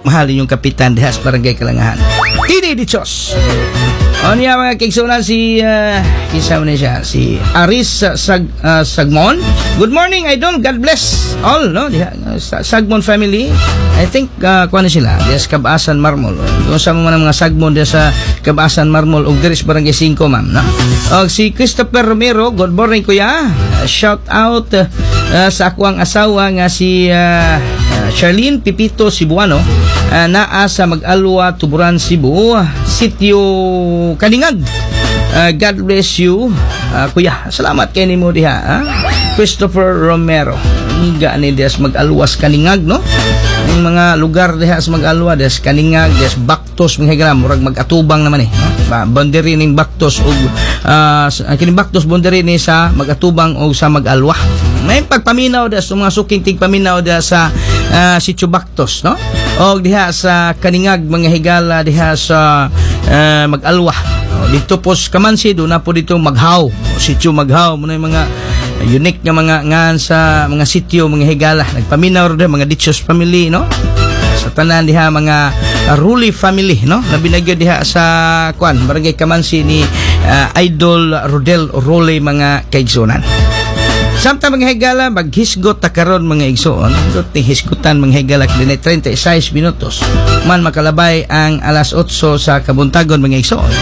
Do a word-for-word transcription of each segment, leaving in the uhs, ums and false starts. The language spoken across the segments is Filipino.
mahal yung kapitan dihas barangay Kalangahan. Ini di Diyos. O niya mga kaigsunan si uh, isa mo na siya si Aris uh, Sag, uh, Sagmon. Good morning idol, God bless all no diha uh, Sagmon family. I think uh, kuan sila diha sa Kabasan Marmol. Kung sa mga mga Sagmon diha sa Kabasan Marmol ug diri sa barangay five ma'am no. Og si Christopher Romero, good morning kuya. Uh, shout out uh, uh, sa akong asawa nga si uh, uh, Charlene Pipito Cebuano. Uh, naa sa Mag-alwa, Tuburan, Cebu, Sitio Kaningag. Uh, God bless you, uh, kuya. Salamat kay nimo diha, ha? Christopher Romero. Iga ni des Mag-alwas Kaningag, no? Yung mga lugar diha sa Mag-alwa, des Kaningag, des Baktos, mga higram, murag mag-atubang naman eh. No? Boundary ning Baktos og uh, kining Baktos boundary ni sa Mag-atubang o sa Mag-alwa. May pagpaminaw des mga suking tigpaminaw des sa uh, Sitio Baktos, no? O diha sa Kaningag mga higala diha sa uh, Mag-alwa. O, dito po sa Kamansi do na po dito Maghaw, o, Sitio Maghaw mo na yung mga uh, unique nga mga ngan sa mga sitio mga higala. Nagpaminaw ro mga Dichos family no. Sa tanan diha mga uh, Ruli family no. Nabinagyo diha sa kwan barangay Kamansi ni uh, Idol Rodel Role mga kaigsunan. Samtang mga higala, maghisgot ta karon mga igsoon. Dot ni hisgutan mga higala kini thirty-six minutos. Man makalabay ang alas otso sa kabuntagon mga igsoon.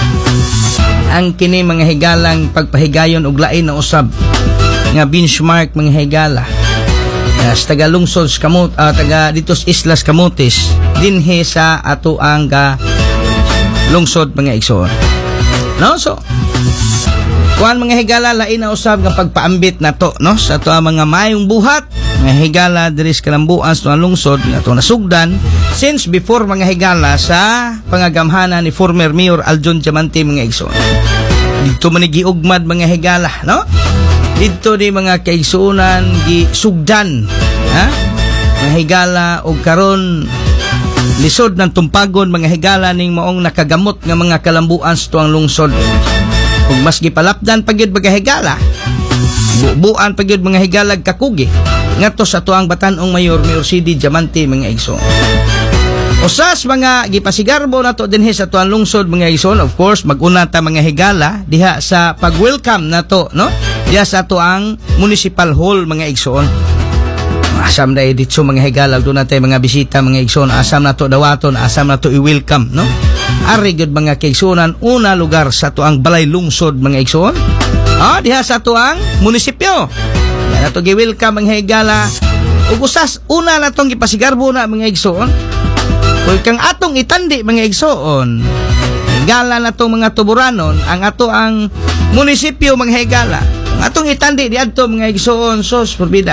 Ang kini mga higalang pagpahigayon og lain na usab nga benchmark mga higala. Uh, sa taga lungsod Kamot, uh, taga dito sa Islas Camotes dinhi sa ato ang ga lungsod mga igsoon. No so kuan mga higala lain na usab nga pagpaambit nato no sa ato mga mayong buhat mga higala diri sa kalambuan sa lungsod nato nasugdan since before mga higala sa pangagamhanan ni former Mayor Aljon Diamante mga igsoon. Dito man giugmad mga higala no. Dito di mga kaigsuonan gisugdan ha mga higala og karon lisod ng tumpagon mga higala ning maong nakagamot nga mga kalambuan sa tuang lungsod. Ug mas gipalapdan pagyud mga higala bubuan pagyud mga higalag kakugi ngadto sa tuang Batanong Mayor Mayor C D Diamante mga igsoon. Usas mga gipasigarbo nato dinhi sa tuang lungsod mga igsoon, of course mag-una ta mga higala diha sa pag-welcome nato no diha sa tuang municipal hall mga igsoon. Asam na editso mga higala doon natin mga bisita mga igsoon, asam na to dawaton, asam na to i-welcome no. Ari gyud mga kaigsuonan una lugar sa tuang balay lungsod mga igsoon. Ah, diha sa tuang munisipyo. Yan na to gi-welcome mga higala. Ug usas una na tong gipasigarbo na mga igsoon. Kung kang atong itandi mga igsoon, higala na tong mga Tuburanon ang ato ang munisipyo mga higala. Ang atong itandi di adto mga igsoon sos forbida.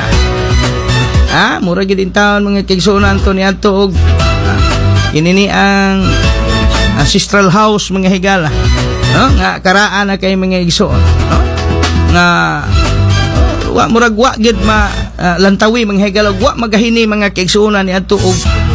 Ah, mura gid in taon mga kaigsuonan to ni adto og ah, kinini ang ancestral house mga higala no nga karaan na kay mga igsoon no nga uh, wa murag wa gid ma uh, lantawi mga higala wa magahini mga kaigsuonan ni adto og